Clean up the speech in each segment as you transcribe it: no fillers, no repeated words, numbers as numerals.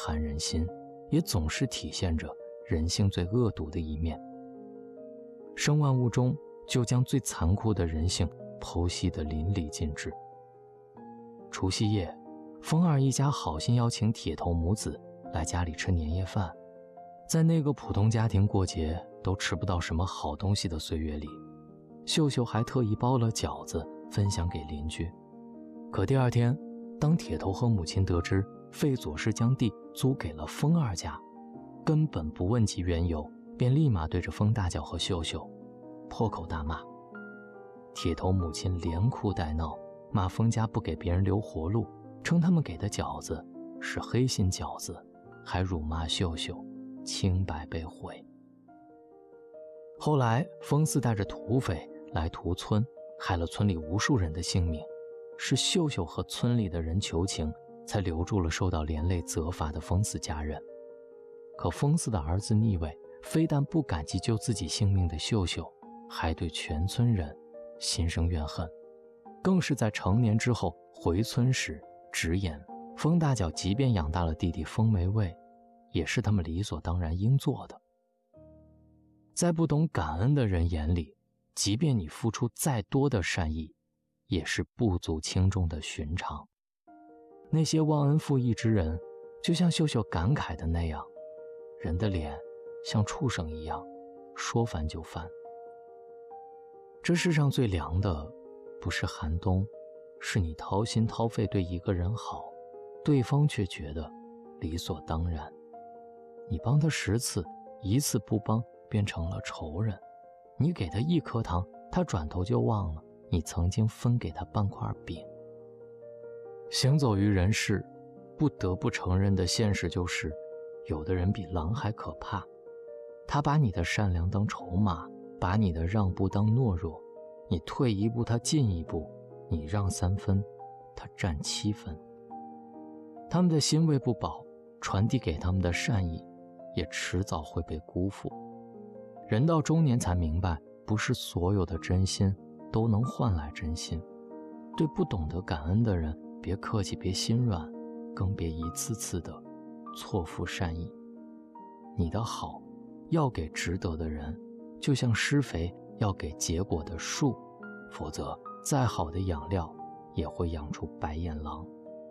寒人心，也总是体现着人性最恶毒的一面。生万物中就将最残酷的人性剖析得淋漓尽致。除夕夜，风二一家好心邀请铁头母子来家里吃年夜饭。在那个普通家庭过节都吃不到什么好东西的岁月里，秀秀还特意包了饺子分享给邻居。可第二天，当铁头和母亲得知费佐是将地租给了风二家，根本不问及缘由，便立马对着风大脚和秀秀破口大骂。铁头母亲连哭带闹，骂风家不给别人留活路，称他们给的饺子是黑心饺子，还辱骂秀秀清白被毁。后来风四带着土匪来屠村，害了村里无数人的性命，是秀秀和村里的人求情，才留住了受到连累责罚的风四家人。可风四的儿子逆位非但不感激救自己性命的秀秀，还对全村人心生怨恨，更是在成年之后回村时直言，风大脚即便养大了弟弟风没卫，也是他们理所当然应做的。在不懂感恩的人眼里，即便你付出再多的善意，也是不足轻重的寻常。那些忘恩负义之人，就像秀秀感慨的那样，人的脸像畜生一样，说翻就翻。这世上最凉的不是寒冬，是你掏心掏肺对一个人好，对方却觉得理所当然。你帮他10次，1次不帮变成了仇人。你给他1颗糖，他转头就忘了你曾经分给他半块饼。行走于人世，不得不承认的现实就是，有的人比狼还可怕。他把你的善良当筹码，把你的让步当懦弱。你退1步，他进1步；你让3分，他占7分。他们的心喂不饱，传递给他们的善意也迟早会被辜负。人到中年才明白，不是所有的真心都能换来真心。对不懂得感恩的人，别客气，别心软，更别一次次的错付善意。你的好要给值得的人，就像施肥要给结果的树，否则再好的养料也会养出白眼狼。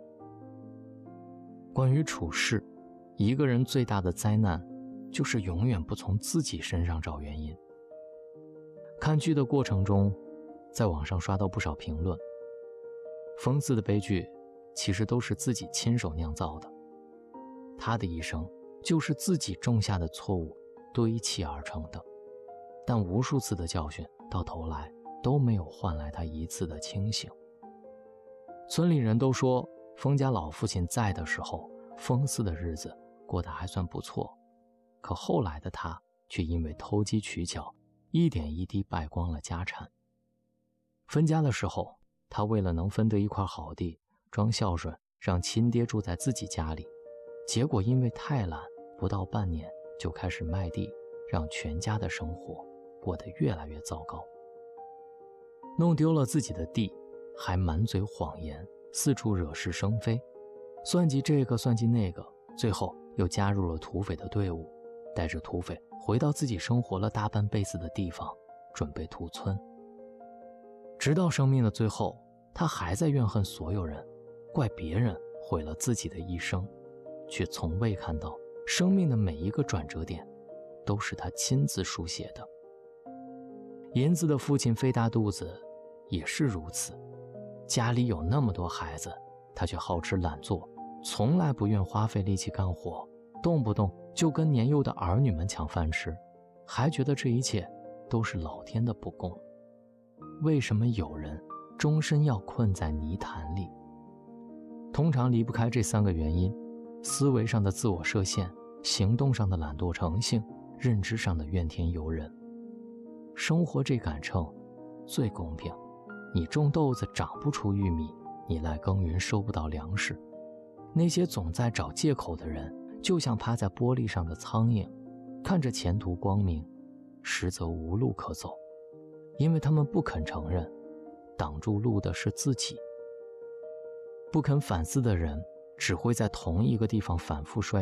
关于处事，一个人最大的灾难就是永远不从自己身上找原因。看剧的过程中，在网上刷到不少评论，风四的悲剧其实都是自己亲手酿造的。他的一生就是自己种下的错误堆砌而成的，但无数次的教训到头来都没有换来他1次的清醒。村里人都说，风家老父亲在的时候，风四的日子过得还算不错，可后来的他却因为偷机取巧，一点一滴败光了家产。分家的时候，他为了能分得一块好地，装孝顺，让亲爹住在自己家里，结果因为太懒，不到半年就开始卖地，让全家的生活过得越来越糟糕。弄丢了自己的地，还满嘴谎言，四处惹是生非，算计这个算计那个，最后又加入了土匪的队伍，带着土匪回到自己生活了大半辈子的地方，准备屠村。直到生命的最后，他还在怨恨所有人，怪别人毁了自己的一生，却从未看到生命的每一个转折点都是他亲自书写的。银子的父亲费大肚子也是如此，家里有那么多孩子，他却好吃懒做，从来不愿花费力气干活，动不动就跟年幼的儿女们抢饭吃，还觉得这一切都是老天的不公。为什么有人终身要困在泥潭里？通常离不开这3个原因：思维上的自我设限，行动上的懒惰成性，认知上的怨天尤人。生活这杆秤最公平，你种豆子长不出玉米，你来耕耘收不到粮食。那些总在找借口的人，就像趴在玻璃上的苍蝇，看着前途光明，实则无路可走，因为他们不肯承认，挡住路的是自己。不肯反思的人，只会在同一个地方反复摔